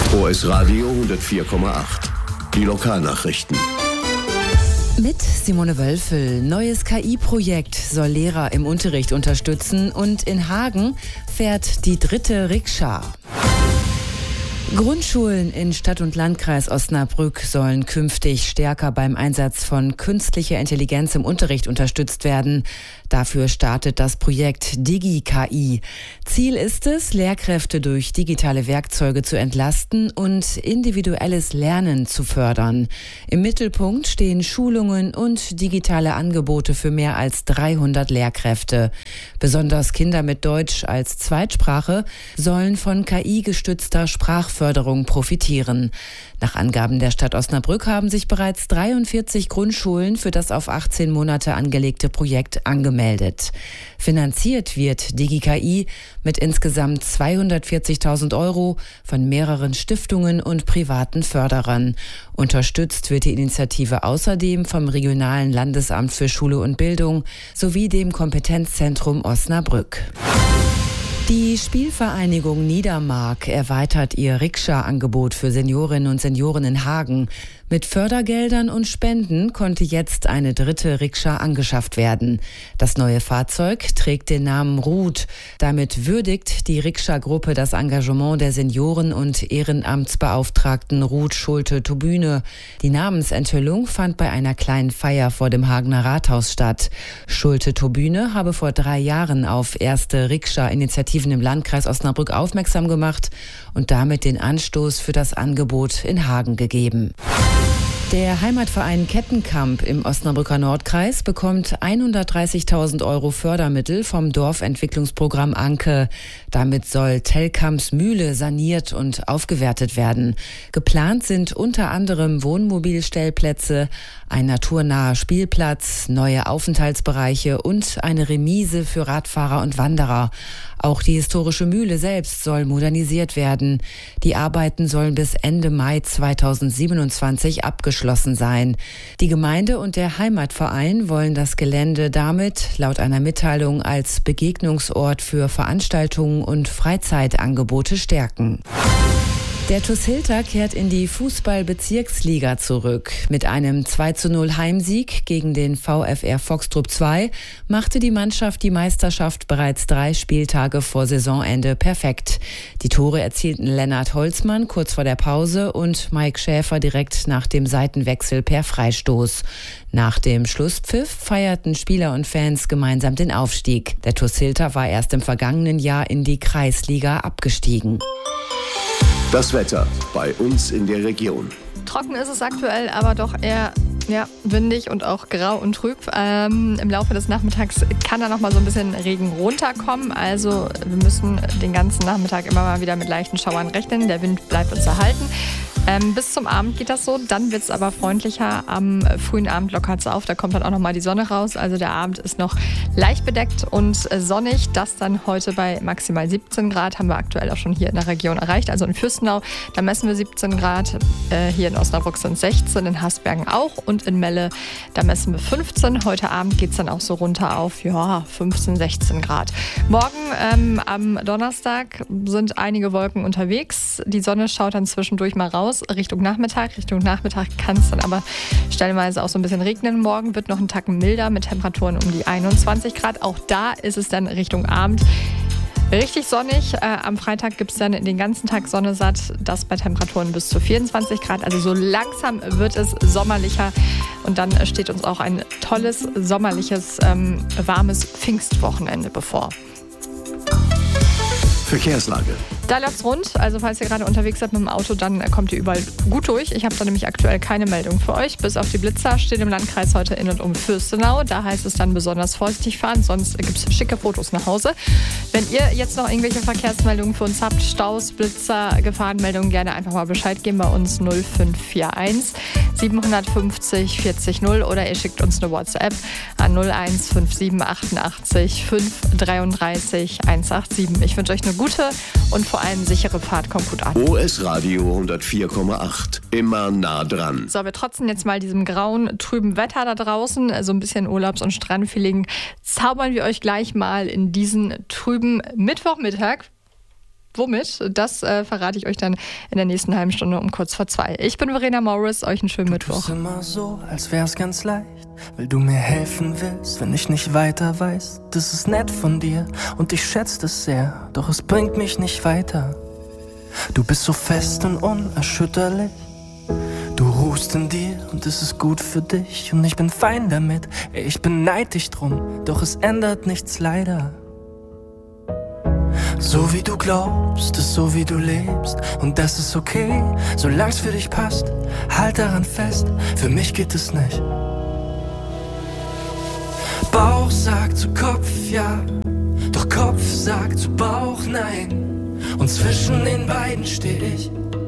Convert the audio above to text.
OS Radio 104,8. Die Lokalnachrichten. Mit Simone Wölfel. Neues KI-Projekt soll Lehrer im Unterricht unterstützen und in Hagen fährt die dritte Rikscha. Grundschulen in Stadt- und Landkreis Osnabrück sollen künftig stärker beim Einsatz von künstlicher Intelligenz im Unterricht unterstützt werden. Dafür startet das Projekt Digi-KI. Ziel ist es, Lehrkräfte durch digitale Werkzeuge zu entlasten und individuelles Lernen zu fördern. Im Mittelpunkt stehen Schulungen und digitale Angebote für mehr als 300 Lehrkräfte. Besonders Kinder mit Deutsch als Zweitsprache sollen von KI-gestützter Sprachförderung profitieren. Nach Angaben der Stadt Osnabrück haben sich bereits 43 Grundschulen für das auf 18 Monate angelegte Projekt angemeldet. Finanziert wird Digi-KI mit insgesamt 240.000 € von mehreren Stiftungen und privaten Förderern. Unterstützt wird die Initiative außerdem vom Regionalen Landesamt für Schule und Bildung sowie dem Kompetenzzentrum Osnabrück. Die Spielvereinigung Niedermark erweitert ihr Rikscha-Angebot für Seniorinnen und Senioren in Hagen. Mit Fördergeldern und Spenden konnte jetzt eine dritte Rikscha angeschafft werden. Das neue Fahrzeug trägt den Namen Ruth. Damit würdigt die Rikscha-Gruppe das Engagement der Senioren- und Ehrenamtsbeauftragten Ruth Schulte-Tobüne. Die Namensenthüllung fand bei einer kleinen Feier vor dem Hagener Rathaus statt. Schulte-Tobüne habe vor 3 Jahren auf erste Rikscha-Initiativen im Landkreis Osnabrück aufmerksam gemacht und damit den Anstoß für das Angebot in Hagen gegeben. Der Heimatverein Kettenkamp im Osnabrücker Nordkreis bekommt 130.000 € Fördermittel vom Dorfentwicklungsprogramm Anke. Damit soll Tellkamps Mühle saniert und aufgewertet werden. Geplant sind unter anderem Wohnmobilstellplätze, ein naturnaher Spielplatz, neue Aufenthaltsbereiche und eine Remise für Radfahrer und Wanderer. Auch die historische Mühle selbst soll modernisiert werden. Die Arbeiten sollen bis Ende Mai 2027 abgeschlossen sein. Die Gemeinde und der Heimatverein wollen das Gelände damit, laut einer Mitteilung, als Begegnungsort für Veranstaltungen und Freizeitangebote stärken. Der TuS Hilter kehrt in die Fußball-Bezirksliga zurück. Mit einem 2:0 Heimsieg gegen den VfR Foxtrupp 2 machte die Mannschaft die Meisterschaft bereits 3 Spieltage vor Saisonende perfekt. Die Tore erzielten Lennart Holzmann kurz vor der Pause und Mike Schäfer direkt nach dem Seitenwechsel per Freistoß. Nach dem Schlusspfiff feierten Spieler und Fans gemeinsam den Aufstieg. Der TuS Hilter war erst im vergangenen Jahr in die Kreisliga abgestiegen. Das Wetter bei uns in der Region. Trocken ist es aktuell, aber doch eher windig und auch grau und trüb. Im Laufe des Nachmittags kann da noch mal so ein bisschen Regen runterkommen. Also wir müssen den ganzen Nachmittag immer mal wieder mit leichten Schauern rechnen. Der Wind bleibt uns erhalten. Bis zum Abend geht das so, dann wird es aber freundlicher. Am frühen Abend lockert es auf, da kommt dann auch noch mal die Sonne raus. Also der Abend ist noch leicht bedeckt und sonnig. Das dann heute bei maximal 17 Grad, haben wir aktuell auch schon hier in der Region erreicht. Also in Fürstenau, da messen wir 17 Grad. Hier in Osnabrück sind 16, in Hasbergen auch und in Melle, da messen wir 15. Heute Abend geht es dann auch so runter auf 15, 16 Grad. Morgen am Donnerstag sind einige Wolken unterwegs. Die Sonne schaut dann zwischendurch mal raus. Richtung Nachmittag. Richtung Nachmittag kann es dann aber stellenweise auch so ein bisschen regnen. Morgen wird noch ein Tacken milder mit Temperaturen um die 21 Grad. Auch da ist es dann Richtung Abend richtig sonnig. Am Freitag gibt es dann den ganzen Tag Sonne satt. Das bei Temperaturen bis zu 24 Grad. Also so langsam wird es sommerlicher. Und dann steht uns auch ein tolles, sommerliches, warmes Pfingstwochenende bevor. Verkehrslage. Da läuft's rund. Also falls ihr gerade unterwegs seid mit dem Auto, dann kommt ihr überall gut durch. Ich habe da nämlich aktuell keine Meldung für euch. Bis auf die Blitzer steht im Landkreis heute in und um Fürstenau. Da heißt es dann besonders vorsichtig fahren, sonst gibt's schicke Fotos nach Hause. Wenn ihr jetzt noch irgendwelche Verkehrsmeldungen für uns habt, Staus, Blitzer, Gefahrenmeldungen, gerne einfach mal Bescheid geben bei uns 0541 750 40 0 oder ihr schickt uns eine WhatsApp an 0157 88 533 187. Ich wünsche euch eine gute und vor allem sichere Fahrt. Kommt gut an. OS Radio 104,8. Immer nah dran. So, wir trotzen jetzt mal diesem grauen, trüben Wetter da draußen, so ein bisschen Urlaubs- und Strandfeeling, zaubern wir euch gleich mal in diesen trüben Mittwochmittag. Womit? Das verrate ich euch dann in der nächsten halben Stunde um kurz vor 2. Ich bin Verena Morris, euch einen schönen Mittwoch. Du tust immer so, als wär's ganz leicht, weil du mir helfen willst, wenn ich nicht weiter weiß. Das ist nett von dir und ich schätze das sehr, doch es bringt mich nicht weiter. Du bist so fest und unerschütterlich. Du ruhst in dir und es ist gut für dich und ich bin fein damit. Ich beneid dich drum, doch es ändert nichts leider. So wie du glaubst, ist so wie du lebst und das ist okay, solang's für dich passt. Halt daran fest, für mich geht es nicht. Bauch sagt zu Kopf ja, doch Kopf sagt zu Bauch nein. Und zwischen den beiden steh ich.